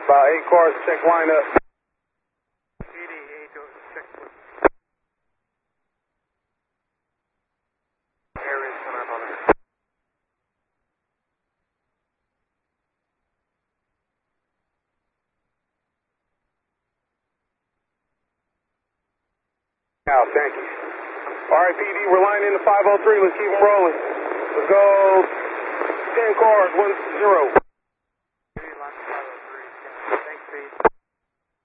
About 8 cars, check line up. PD 806. Area center on it. Thank you. All right, PD, we're lining into 503. Let's keep them rolling. Let's go 10 cars, 1-0.